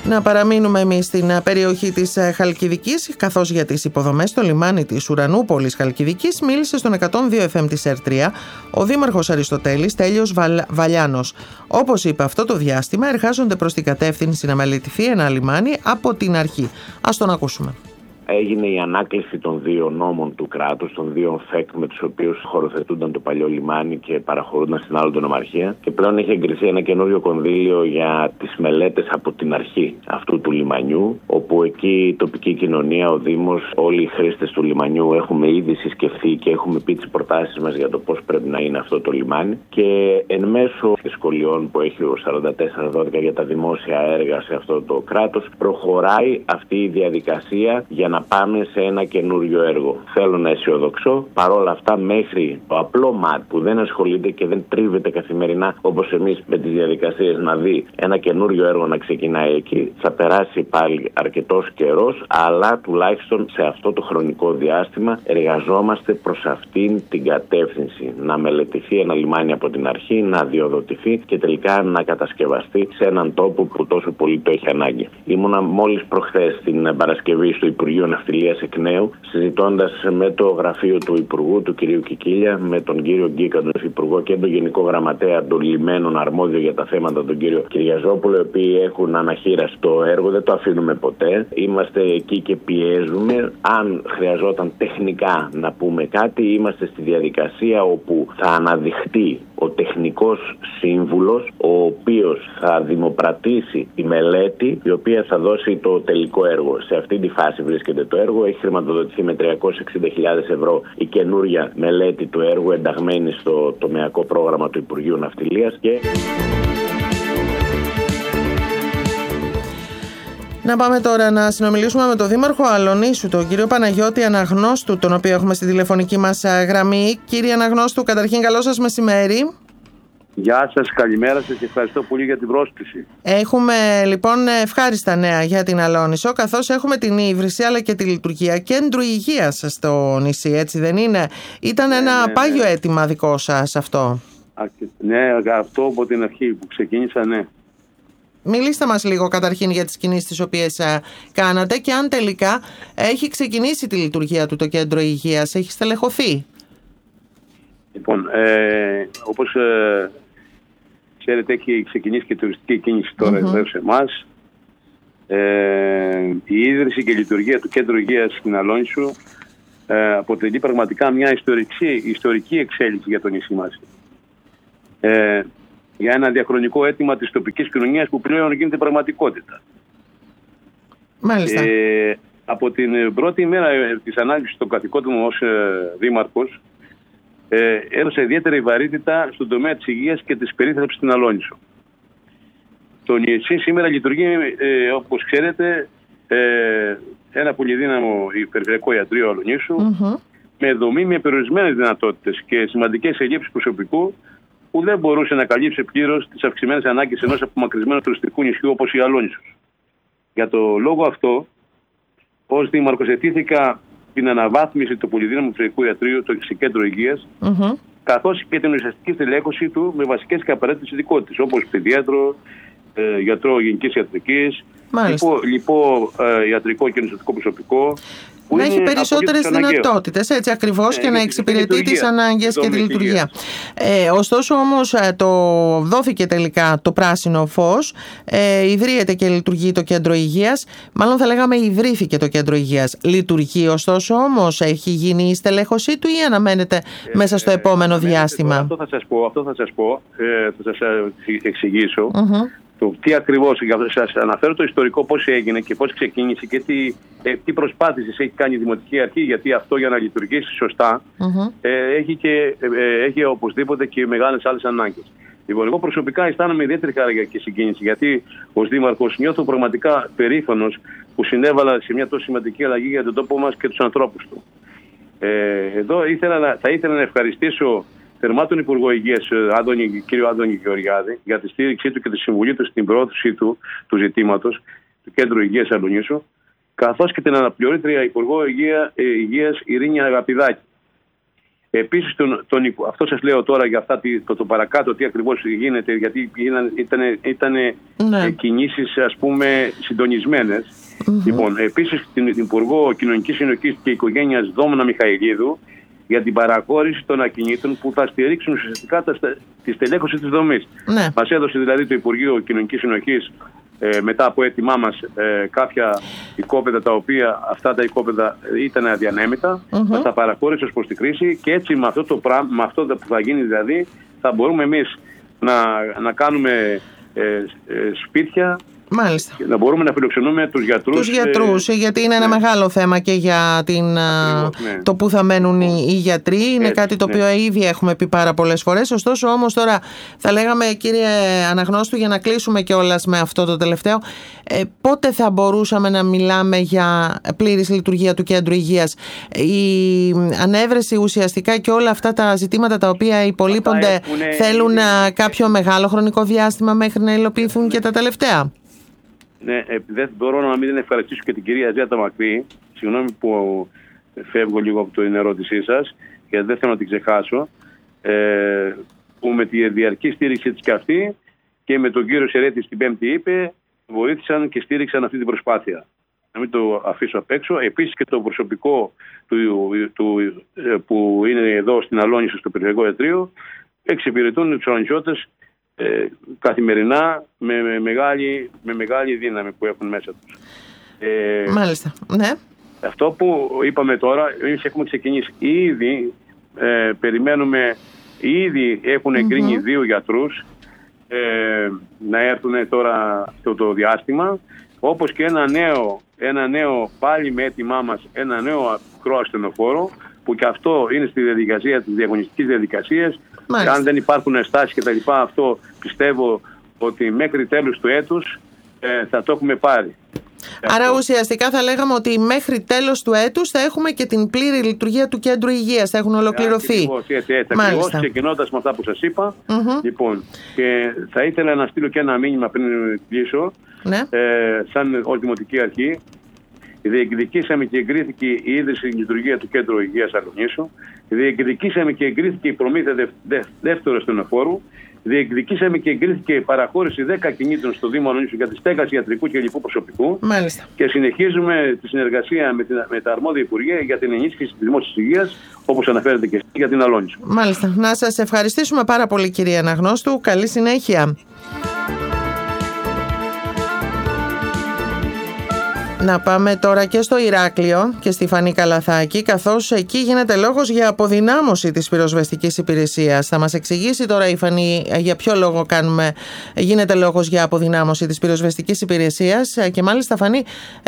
Να παραμείνουμε εμείς στην περιοχή της Χαλκιδικής, καθώς για τις υποδομές στο λιμάνι της Ουρανούπολης Χαλκιδικής μίλησε στον 102 FM της ΕΡΤ3 ο Δήμαρχος Αριστοτέλης Τέλειος Βαλιάνος. Όπως είπε, αυτό το διάστημα εργάζονται προς την κατεύθυνση να μελετηθεί ένα λιμάνι από την αρχή. Ας τον ακούσουμε. Έγινε η ανάκληση των δύο νόμων του κράτους, των δύο ΦΕΚ με τους οποίους χωροθετούνταν το παλιό λιμάνι και παραχωρούνταν στην άλλη νομαρχία. Και πλέον έχει εγκριθεί ένα καινούριο κονδύλιο για τις μελέτες από την αρχή αυτού του λιμανιού, όπου εκεί η τοπική κοινωνία, ο Δήμος, όλοι οι χρήστες του λιμανιού έχουμε ήδη συσκεφθεί και έχουμε πει τις προτάσεις μας για το πώς πρέπει να είναι αυτό το λιμάνι. Και εν μέσω σχολείων που έχει ο 4412 για τα δημόσια έργα σε αυτό το κράτος, προχωράει αυτή η διαδικασία για να πάμε σε ένα καινούριο έργο. Θέλω να αισιοδοξώ. Παρόλα αυτά, μέχρι το απλό ΜΑΤ που δεν ασχολείται και δεν τρίβεται καθημερινά όπως εμείς με τις διαδικασίες να δει ένα καινούριο έργο να ξεκινάει εκεί, θα περάσει πάλι αρκετός καιρός, αλλά τουλάχιστον σε αυτό το χρονικό διάστημα εργαζόμαστε προς αυτήν την κατεύθυνση. Να μελετηθεί ένα λιμάνι από την αρχή, να αδειοδοτηθεί και τελικά να κατασκευαστεί σε έναν τόπο που τόσο πολύ το έχει ανάγκη. Ήμουνα μόλις προχθές την Παρασκευή στο Υπουργείο Ναυτιλίας εκ νέου, συζητώντας με το γραφείο του Υπουργού, του κ. Κικίλια, με τον κύριο Γκίκα, τον Υφυπουργό, και τον Γενικό Γραμματέα των Λιμένων αρμόδιο για τα θέματα, τον κύριο Κυριαζόπουλο, οι οποίοι έχουν αναχείραση το έργο, δεν το αφήνουμε ποτέ. Είμαστε εκεί και πιέζουμε. Αν χρειαζόταν τεχνικά να πούμε κάτι, είμαστε στη διαδικασία όπου θα αναδειχτεί ο τεχνικός σύμβουλος, ο οποίος θα δημοπρατήσει τη μελέτη, η οποία θα δώσει το τελικό έργο. Σε αυτή τη φάση βρίσκεται το έργο. Έχει χρηματοδοτηθεί με 360.000 ευρώ η καινούρια μελέτη του έργου, ενταγμένη στο τομεακό πρόγραμμα του Υπουργείου Ναυτιλίας. Να πάμε τώρα να συνομιλήσουμε με τον Δήμαρχο Αλονίσου, τον κύριο Παναγιώτη Αναγνώστου, τον οποίο έχουμε στη τηλεφωνική μας γραμμή. Κύριε Αναγνώστου, καταρχήν καλό σας μεσημέρι. Γεια σας, καλημέρα σας και ευχαριστώ πολύ για την πρόσκληση. Έχουμε λοιπόν ευχάριστα νέα για την Αλόνισο, καθώς έχουμε την ίδρυση αλλά και τη λειτουργία κέντρου υγείας στο νησί, έτσι δεν είναι? Ήταν ένα πάγιο αίτημα δικό σας αυτό? Ναι, αυτό από την αρχή που ξεκίνησα, ναι. Μιλήστε μας λίγο καταρχήν για τις κινήσεις τις οποίες κάνατε και αν τελικά έχει ξεκινήσει τη λειτουργία του το κέντρο υγείας, έχει στελεχωθεί. Λοιπόν, όπως ξέρετε, έχει ξεκινήσει και τουριστική κίνηση τώρα εδώ σε εμάς. Η ίδρυση και η λειτουργία του κέντρου υγείας στην Αλόνισο αποτελεί πραγματικά μια ιστορική εξέλιξη για το νησί μας. Για ένα διαχρονικό αίτημα της τοπικής κοινωνίας που πλέον γίνεται πραγματικότητα. Μάλιστα. Από την πρώτη ημέρα της ανάλυσης των καθηκόντων μου ως δήμαρχος, έδωσε ιδιαίτερη βαρύτητα στον τομέα της υγείας και της περίθαλψης στην Αλόνισο. Το νησί σήμερα λειτουργεί, όπως ξέρετε, ένα πολυδύναμο περιφερειακό ιατρείο Αλονίσου, με δομή με περιορισμένες δυνατότητες και σημαντικές ελλείψεις προσωπικού, που δεν μπορούσε να καλύψει πλήρως τις αυξημένες ανάγκες ενός απομακρυσμένου τουριστικού νησιού όπως η Αλόνισος. Για το λόγο αυτό, ως δήμαρχος ετήθηκα την αναβάθμιση του πολυδύναμου περιφερειακού ιατρείου σε κέντρο υγείας, καθώς και την ουσιαστική στελέχωση του με βασικές και απαραίτητες ειδικότητες, όπως παιδιάτρο, γιατρό γενικής ιατρικής, ιατρικό και νοσοκομικό προσωπικό. Να έχει περισσότερες δυνατότητες, έτσι ακριβώς, και να εξυπηρετεί τις ανάγκες και τη λειτουργία. Ωστόσο όμως δόθηκε τελικά το πράσινο φως, ιδρύεται και λειτουργεί το κέντρο υγείας, μάλλον θα λέγαμε ιδρύθηκε το κέντρο υγείας. Λειτουργεί ωστόσο όμως, έχει γίνει η στελέχωσή του ή αναμένεται μέσα στο επόμενο διάστημα? Αυτό θα σας πω, θα σας εξηγήσω. Το τι ακριβώς, σας αναφέρω το ιστορικό, πώς έγινε και πώς ξεκίνησε και τι προσπάθειες έχει κάνει η Δημοτική Αρχή, γιατί αυτό για να λειτουργήσει σωστά έχει οπωσδήποτε και μεγάλες άλλες ανάγκες. Λοιπόν, εγώ προσωπικά αισθάνομαι ιδιαίτερη χαρά και συγκίνηση, γιατί ως δήμαρχος νιώθω πραγματικά περήφανος που συνέβαλα σε μια τόσο σημαντική αλλαγή για τον τόπο μας και τους ανθρώπους του. Εδώ θα ήθελα να ευχαριστήσω θερμά τον Υπουργό Υγείας, κύριο Άδωνη Γεωργιάδη, για τη στήριξή του και τη συμβουλή του στην προώθηση του ζητήματος του Κέντρου Υγείας Αλονίσου, καθώς και την αναπληρώτρια Υπουργό Υγείας Ειρήνη Αγαπηδάκη. Επίσης, αυτό σας λέω τώρα για αυτά το παρακάτω, τι ακριβώς γίνεται, γιατί ήταν κινήσεις, ας πούμε, συντονισμένες. Λοιπόν, επίσης, την Υπουργό Κοινωνικής Συνοχής και Οικογένειας Δόμνα Μιχαηλίδου για την παραχώρηση των ακινήτων που θα στηρίξουν ουσιαστικά τη στελέχωση της δομής. Μας έδωσε δηλαδή το Υπουργείο Κοινωνικής Συνοχής μετά από αίτημά μας κάποια οικόπεδα, τα οποία αυτά τα οικόπεδα ήταν αδιανέμητα, μας τα παραχώρησε ως προς τη κρίση, και έτσι με αυτό που θα γίνει δηλαδή θα μπορούμε εμείς να κάνουμε σπίτια. Μάλιστα. Να μπορούμε να φιλοξενούμε τους γιατρούς. Γιατί είναι ένα μεγάλο θέμα και για το που θα μένουν οι γιατροί. Είναι κάτι το οποίο ήδη έχουμε πει πάρα πολλές φορές. Ωστόσο όμως τώρα θα λέγαμε, κύριε Αναγνώστου, για να κλείσουμε κιόλας με αυτό το τελευταίο, πότε θα μπορούσαμε να μιλάμε για πλήρης λειτουργία του κέντρου υγείας? Η ανέβρεση ουσιαστικά και όλα αυτά τα ζητήματα τα οποία υπολείπονται θέλουν κάποιο μεγάλο χρονικό διάστημα μέχρι να υλοποιηθούν και τα τελευταία. Ναι, δεν μπορώ να μην ευχαριστήσω και την κυρία Ζέτα Μακρύ. Συγγνώμη που φεύγω λίγο από την ερώτησή σας, γιατί δεν θέλω να την ξεχάσω. Που με τη διαρκή στήριξη της και αυτή και με τον κύριο Σερέτη στην Πέμπτη είπε, βοήθησαν και στήριξαν αυτή την προσπάθεια. Να μην το αφήσω απ' έξω. Επίσης και το προσωπικό που είναι εδώ στην Αλόνισο, στο Περιφερειακό Ιατρείο, εξυπηρετούν τους αλονισιώτες καθημερινά με μεγάλη δύναμη που έχουν μέσα τους. Μάλιστα, ναι. Αυτό που είπαμε τώρα, έχουμε ξεκινήσει ήδη, περιμένουμε, ήδη έχουν εγκρίνει 2 γιατρούς να έρθουν τώρα το διάστημα, όπως και ένα νέο πάλι με έτοιμά μας, ένα νέο μικρό ασθενοφόρο, που και αυτό είναι στη διαδικασία της διαγωνιστικής διαδικασίας. Αν δεν υπάρχουν στάσεις και τα λοιπά, αυτό πιστεύω ότι μέχρι τέλους του έτους θα το έχουμε πάρει. Άρα ουσιαστικά θα λέγαμε ότι μέχρι τέλος του έτους θα έχουμε και την πλήρη λειτουργία του κέντρου υγείας, θα έχουν ολοκληρωθεί. Ακριβώς, ξεκινώντας με αυτά που σας είπα. Λοιπόν, και θα ήθελα να στείλω και ένα μήνυμα πριν κλείσω, σαν ως Δημοτική Αρχή. Διεκδικήσαμε και εγκρίθηκε η ίδρυση λειτουργία του Κέντρου Υγείας Αλονίσου. Διεκδικήσαμε και εγκρίθηκε η προμήθεια δεύτερου ασθενοφόρου. Διεκδικήσαμε και εγκρίθηκε η παραχώρηση 10 κινήτων στο Δήμο Αλονίσου για τη στέγαση ιατρικού και λοιπού προσωπικού. Μάλιστα. Και συνεχίζουμε τη συνεργασία με τα αρμόδια Υπουργεία για την ενίσχυση της δημόσιας υγείας, όπως αναφέρεται και για την Αλόνισο. Μάλιστα. Να σας ευχαριστήσουμε πάρα πολύ, κύριε Αναγνώστου. Καλή συνέχεια. Να πάμε τώρα και στο Ηράκλειο και στη Φανή Καλαθάκη, καθώς εκεί γίνεται λόγος για αποδυνάμωση της πυροσβεστικής υπηρεσίας. Θα μας εξηγήσει τώρα η Φανή για ποιο λόγο γίνεται λόγος για αποδυνάμωση της πυροσβεστικής υπηρεσίας, και μάλιστα, Φανή,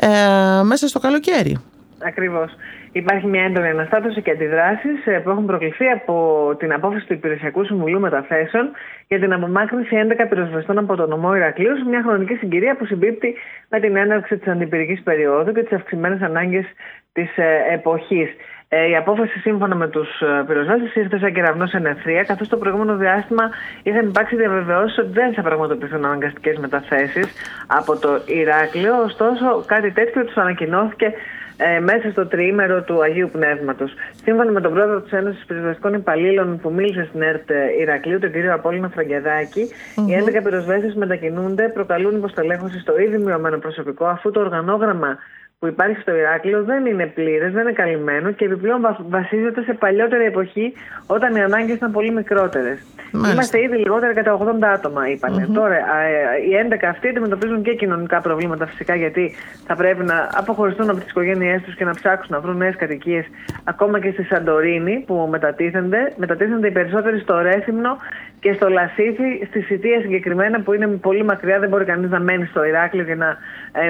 μέσα στο καλοκαίρι. Ακριβώς. Υπάρχει μια έντονη αναστάτωση και αντιδράσεις που έχουν προκληθεί από την απόφαση του Υπηρεσιακού Συμβουλίου Μεταθέσεων για την απομάκρυνση 11 πυροσβεστών από το νομό Ηρακλείου σε μια χρονική συγκυρία που συμπίπτει με την έναρξη της αντιπυρικής περίοδου και τις αυξημένες ανάγκες της εποχής. Η απόφαση, σύμφωνα με τους πυροσβέστες, ήρθε σαν κεραυνός εν ευθεία, καθώς το προηγούμενο διάστημα είχαν υπάρξει διαβεβαιώσεις ότι δεν θα πραγματοποιηθούν αναγκαστικές μεταθέσεις από το Ηράκλειο. Ωστόσο, κάτι τέτοιο τους ανακοινώθηκε μέσα στο τριήμερο του Αγίου Πνεύματος. Σύμφωνα με τον πρόεδρο της Ένωσης Πυροσβεστικών Υπαλλήλων που μίλησε στην ΕΡΤ Ηρακλείου, τον κύριο Απόλλωνα Φραγκεδάκη, οι 11 πυροσβέστες μετακινούνται, προκαλούν υποστελέχωση στο ήδη μειωμένο προσωπικό, αφού το οργανόγραμμα που υπάρχει στο Ηράκλειο δεν είναι πλήρες, δεν είναι καλυμμένο και επιπλέον βασίζεται σε παλιότερη εποχή όταν οι ανάγκες ήταν πολύ μικρότερες. Είμαστε ήδη λιγότερα κατά 80 άτομα, είπανε. Τώρα, οι 11 αυτοί αντιμετωπίζουν και κοινωνικά προβλήματα φυσικά, γιατί θα πρέπει να αποχωριστούν από τις οικογένειές τους και να ψάξουν να βρουν νέες κατοικίες, ακόμα και στη Σαντορίνη που μετατίθενται. Μετατίθενται οι περισσότεροι στο Ρέθυμνο και στο Λασίθι, στη Σιτία συγκεκριμένα, που είναι πολύ μακριά, δεν μπορεί κανείς να μένει στο Ηράκλειο και να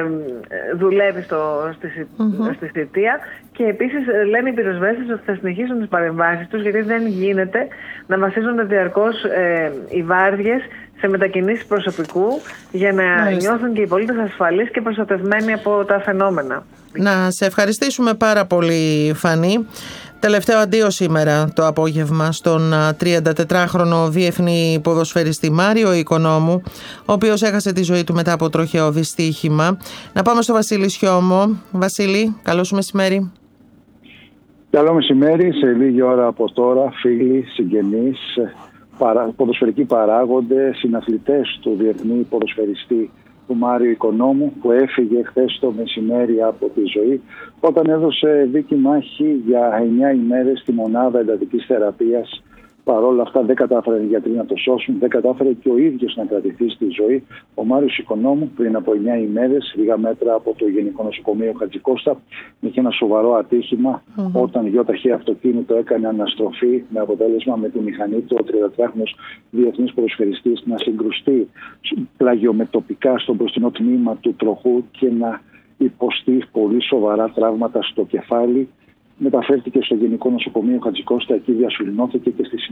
δουλεύει στη Σιτία. Και επίσης λένε οι πυροσβέστες ότι θα συνεχίσουν τις παρεμβάσεις τους, γιατί δεν γίνεται να βασίζονται διαρκώς οι βάρδιες σε μετακινήσεις προσωπικού για να νιώθουν και οι πολίτες ασφαλείς και προστατευμένοι από τα φαινόμενα. Να σε ευχαριστήσουμε πάρα πολύ, Φανή. Τελευταίο αντίο σήμερα το απόγευμα στον 34χρονο διεθνή ποδοσφαιριστή Μάριο Οικονόμου, ο οποίος έχασε τη ζωή του μετά από τροχαίο δυστύχημα. Να πάμε στο Βασίλη Σιώμο. Βασίλη, καλώς σου μεσημέρι. Καλό μεσημέρι. Σε λίγη ώρα από τώρα, φίλοι, συγγενείς, ποδοσφαιρικοί παράγοντες, συναθλητές του διεθνή ποδοσφαιριστή του Μάριο Οικονόμου, που έφυγε χθες το μεσημέρι από τη ζωή όταν έδωσε δίκη μάχη για 9 ημέρες στη μονάδα εντατικής θεραπείας. Παρ' όλα αυτά δεν κατάφεραν οι γιατροί να το σώσουν, δεν κατάφερε και ο ίδιος να κρατηθεί στη ζωή. Ο Μάριος Οικονόμου πριν από 9 ημέρες, λίγα μέτρα από το Γενικό Νοσοκομείο Χατζικώστα, είχε ένα σοβαρό ατύχημα όταν γιοταχή αυτοκίνητο έκανε αναστροφή, με αποτέλεσμα με τη μηχανή του ο 33χρονος διεθνής ποδοσφαιριστής να συγκρουστεί πλαγιομετωπικά στο μπροστινό τμήμα του τροχού και να υποστεί πολύ σοβαρά τραύματα στο κεφάλι. Μεταφέρθηκε στο Γενικό Νοσοκομείο Χατζικώστα, εκεί διασωληνώθηκε και στη